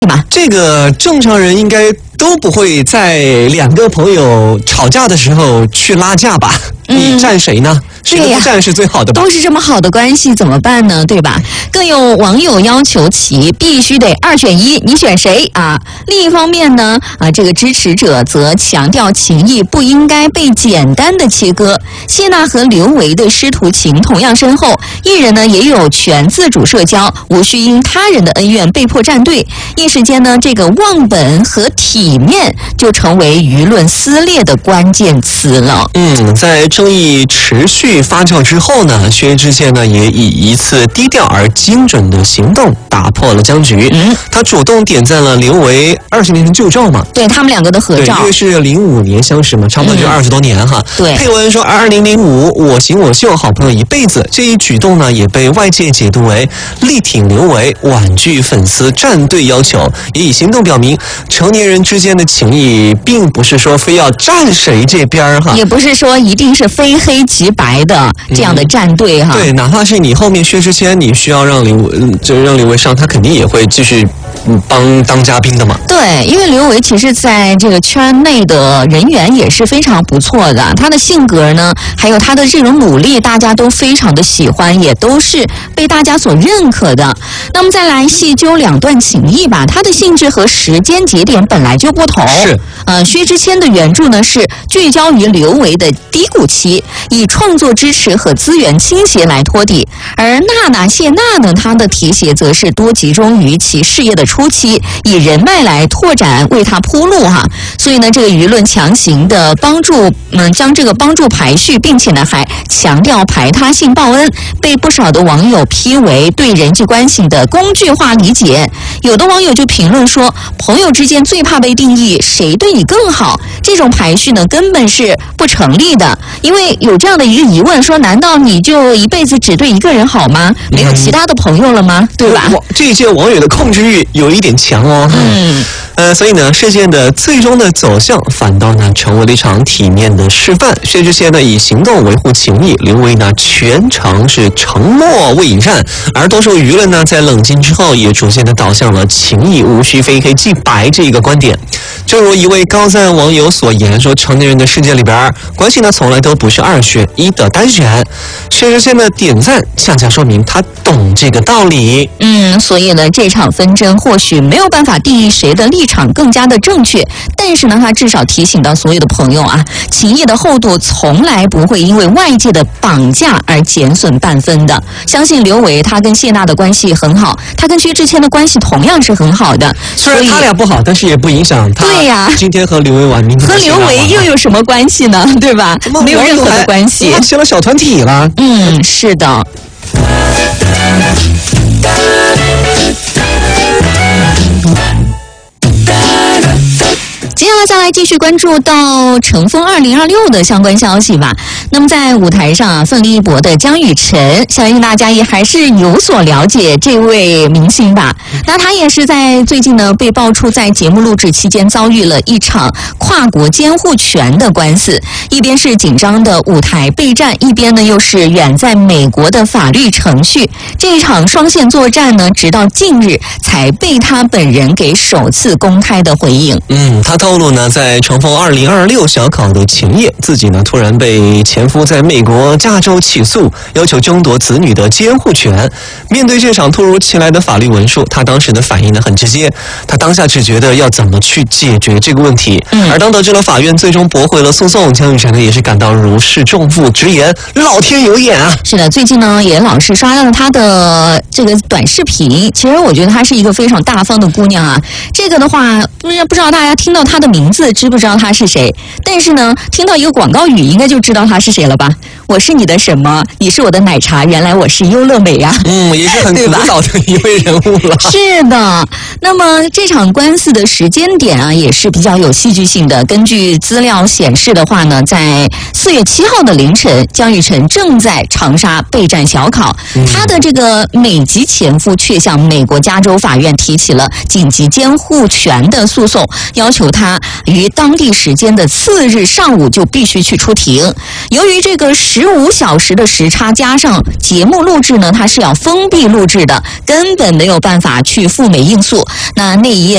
吧？ 这个正常人应该都不会在两个朋友吵架的时候去拉架吧？你站谁呢？谁都不站是最好的吧？ 都是这么好的关系，怎么办呢？对吧？更有网友要求其必须得2选1，你选谁啊？另一方面呢，这个支持者则强调情谊不应该被简单的切割。谢娜和刘维的师徒情同样深厚，艺人呢也有权自主社交，无需因他人的恩怨被迫站队。一时间呢，这个忘本和体面就成为舆论撕裂的关键词了。 在争议持续发酵之后呢，薛之谦呢也以一次低调而精准的行动打破了僵局。他主动点赞了刘维20年前旧照嘛， 对他们两个的合照， 对，因为是05年相识嘛，差不多就20多年哈。 对， 配文说2005我行我秀，好朋友一辈子。这一举动呢，也被外界解读为力挺刘维，婉拒粉丝站队要求，也以行动表明成年人之间的情谊，并不是说非要站谁这边哈， 也不是说一定是非黑即白的这样的站队哈。 对，哪怕是你后面薛之谦，你需要让刘维上，他肯定也会继续当嘉宾的嘛。 对，因为刘维其实在这个圈内的人缘也是非常不错的，他的性格呢，还有他的这种努力，大家都非常的喜欢，也都是被大家所认可的。那么再来细究两段情谊吧，它的性质和时间节点本来就不同。 是， 薛之谦的原著呢是聚焦于刘维的低谷期，以创作支持和资源倾斜来托底，而谢娜呢，她的题写则是多集中于其事业的初期，以人脉来拓展，为他铺路哈。所以呢，这个舆论强行的将这个帮助排序，并且呢还强调排他性报恩，被不少的网友批为对人际关系的工具化理解。有的网友就评论说，朋友之间最怕被定义谁对你更好，这种排序呢根本是不成立的。因为有这样的一个疑问，说难道你就一辈子只对一个人好吗？没有其他的朋友了吗？对吧？ 这一届网友的控制欲有一点强哦。所以呢，事件的最终的走向反倒呢成为了一场体面的示范。薛之谦呢以行动维护情谊，刘维呢全程是沉默未引战，而多数舆论呢在冷静之后也逐渐的导向了情谊无需非黑即白这一个观点。正如一位高赞网友所言说，成年人的世界里边，关系呢从来都不是2选1的单选。薛之谦的点赞恰恰说明他懂这个道理。 所以呢，这场纷争或许没有办法定义谁的立场更加的正确，但是呢，他至少提醒到所有的朋友啊，情谊的厚度从来不会因为外界的绑架而减损半分的。相信刘维他跟谢娜的关系很好，他跟薛之谦的关系同样是很好的。 虽然他俩不好，但是也不影响他。 对呀， 今天和刘维玩，明天和刘维又有什么关系呢？对吧？没有任何的关系。 他成了小团体了。 是的。接下来再来继续关注到乘风2026的相关消息吧。那么在舞台上奋力一搏的江雨晨，相信大家也还是有所了解这位明星吧。那他也是在最近呢被爆出在节目录制期间遭遇了一场跨国监护权的官司，一边是紧张的舞台备战，一边呢又是远在美国的法律程序。这一场双线作战呢，直到近日才被他本人给首次公开的回应。 他透露呢，在乘风2026小考的前夜，自己呢突然被前夫在美国加州起诉，要求争夺子女的监护权。面对这场突如其来的法律文书，他当时的反应呢很直接，他当下只觉得要怎么去解决这个问题。而当得知了法院最终驳回了诉讼，江雨晨呢也是感到如释重负，直言老天有眼啊！ 是的，最近呢也老是刷到了他的这个短视频。其实我觉得她是一个非常大方的姑娘啊。这个的话，不知道大家听到她的名字知不知道她是谁？但是呢，听到一个广告语应该就知道她是谁了吧？我是你的什么？你是我的奶茶，原来我是优乐美呀。 也是很古老的一位人物了。 是的。那么这场官司的时间点啊，也是比较有戏剧性的。根据资料显示的话呢，在4月7号的凌晨，江雨晨正在长沙备战小考，他的这个美籍前夫却向美国加州法院提起了紧急监护权的诉讼，要求他于当地时间的次日上午就必须去出庭。由于这个15小时的时差，加上节目录制呢，它是要封闭录制的，根本没有办法去赴美应诉。那一夜